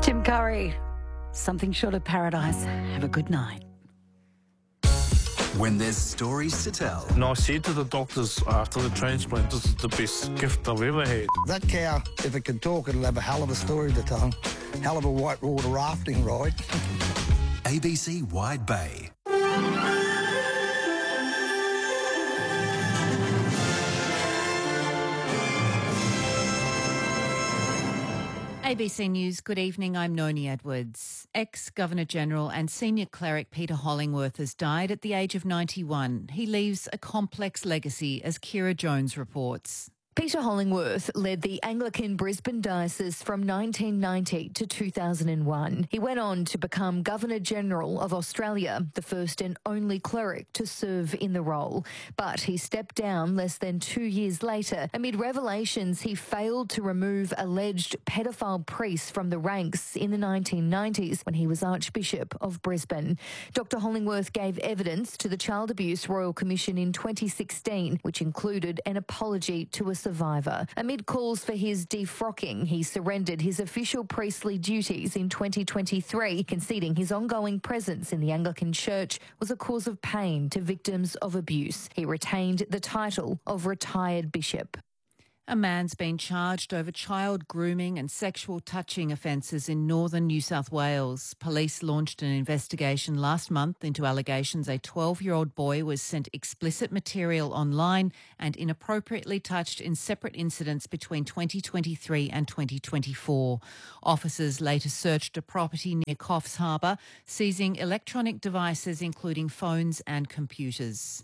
Tim Curry, something short of paradise. Have a good night. When there's stories to tell. And I said to the doctors after the transplant, this is the best gift I've ever had. That cow, if it could talk, it'll have a hell of a story to tell. Hell of a whitewater rafting ride. ABC Wide Bay. ABC News, good evening, I'm Noni Edwards. Ex-Governor-General and Senior Cleric Peter Hollingworth has died at the age of 91. He leaves a complex legacy, as Kira Jones reports. Peter Hollingworth led the Anglican Brisbane Diocese from 1990 to 2001. He went on to become Governor-General of Australia, the first and only cleric to serve in the role. But he stepped down less than 2 years later amid revelations he failed to remove alleged pedophile priests from the ranks in the 1990s when he was Archbishop of Brisbane. Dr Hollingworth gave evidence to the Child Abuse Royal Commission in 2016, which included an apology to a survivor. Amid calls for his defrocking, he surrendered his official priestly duties in 2023, conceding his ongoing presence in the Anglican Church was a cause of pain to victims of abuse. He retained the title of retired bishop. A man's been charged over child grooming and sexual touching offences in northern New South Wales. Police launched an investigation last month into allegations a 12-year-old boy was sent explicit material online and inappropriately touched in separate incidents between 2023 and 2024. Officers later searched a property near Coffs Harbour, seizing electronic devices including phones and computers.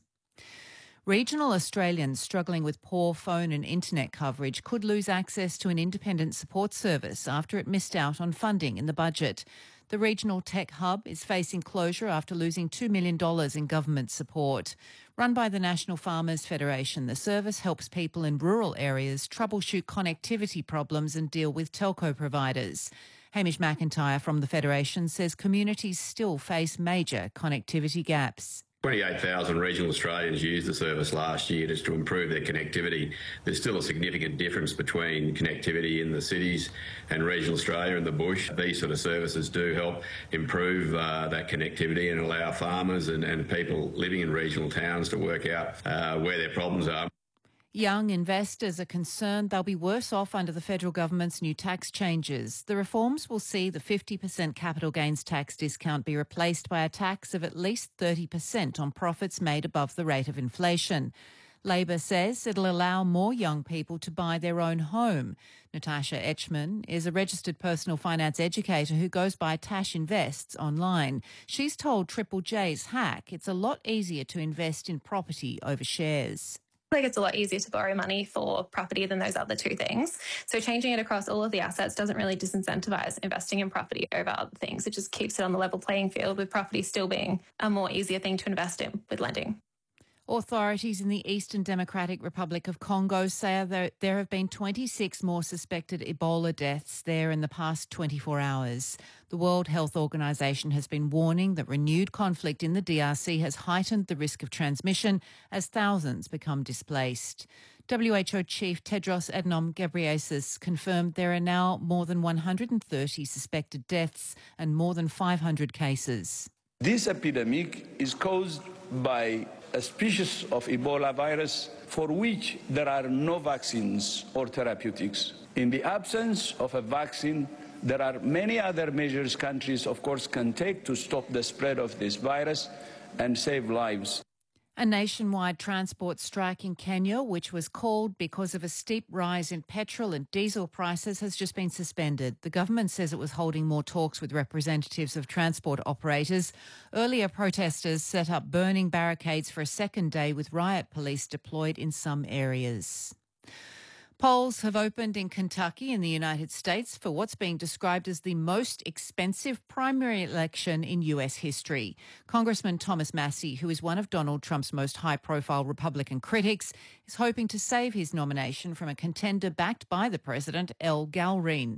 Regional Australians struggling with poor phone and internet coverage could lose access to an independent support service after it missed out on funding in the budget. The regional tech hub is facing closure after losing $2 million in government support. Run by the National Farmers Federation, the service helps people in rural areas troubleshoot connectivity problems and deal with telco providers. Hamish McIntyre from the Federation says communities still face major connectivity gaps. 28,000 regional Australians used the service last year just to improve their connectivity. There's still a significant difference between connectivity in the cities and regional Australia and the bush. These sort of services do help improve that connectivity and allow farmers and people living in regional towns to work out where their problems are. Young investors are concerned they'll be worse off under the federal government's new tax changes. The reforms will see the 50% capital gains tax discount be replaced by a tax of at least 30% on profits made above the rate of inflation. Labor says it'll allow more young people to buy their own home. Natasha Etchman is a registered personal finance educator who goes by Tash Invests online. She's told Triple J's Hack it's a lot easier to invest in property over shares. It's a lot easier to borrow money for property than those other two things. So changing it across all of the assets doesn't really disincentivise investing in property over other things. It just keeps it on the level playing field, with property still being a more easier thing to invest in with lending. Authorities in the Eastern Democratic Republic of Congo say that there have been 26 more suspected Ebola deaths there in the past 24 hours. The World Health Organization has been warning that renewed conflict in the DRC has heightened the risk of transmission as thousands become displaced. WHO Chief Tedros Adhanom Ghebreyesus confirmed there are now more than 130 suspected deaths and more than 500 cases. This epidemic is caused by a species of Ebola virus for which there are no vaccines or therapeutics. In the absence of a vaccine, there are many other measures countries, of course, can take to stop the spread of this virus and save lives. A nationwide transport strike in Kenya, which was called because of a steep rise in petrol and diesel prices, has just been suspended. The government says it was holding more talks with representatives of transport operators. Earlier, protesters set up burning barricades for a second day with riot police deployed in some areas. Polls have opened in Kentucky in the United States for what's being described as the most expensive primary election in US history. Congressman Thomas Massie, who is one of Donald Trump's most high-profile Republican critics, is hoping to save his nomination from a contender backed by the president, Ed Galrine.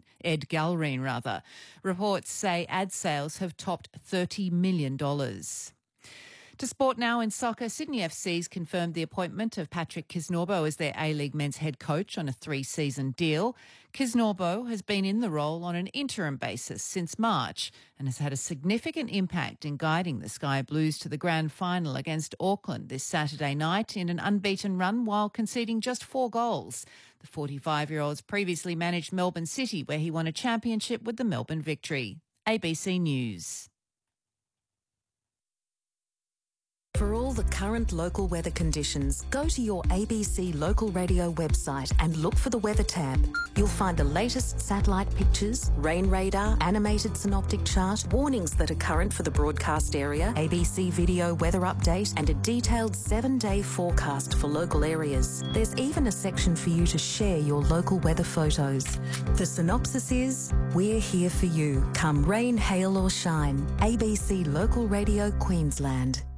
Reports say ad sales have topped $30 million. To sport now in soccer, Sydney FC's confirmed the appointment of Patrick Kisnorbo as their A-League men's head coach on a 3-season deal. Kisnorbo has been in the role on an interim basis since March and has had a significant impact in guiding the Sky Blues to the grand final against Auckland this Saturday night in an unbeaten run while conceding just 4 goals. The 45-year-old's previously managed Melbourne City, where he won a championship with the Melbourne Victory. ABC News. For all the current local weather conditions, go to your ABC local radio website and look for the weather tab. You'll find the latest satellite pictures, rain radar, animated synoptic chart, warnings that are current for the broadcast area, ABC video weather update, and a detailed 7-day forecast for local areas. There's even a section for you to share your local weather photos. The synopsis is, we're here for you. Come rain, hail or shine. ABC Local Radio Queensland.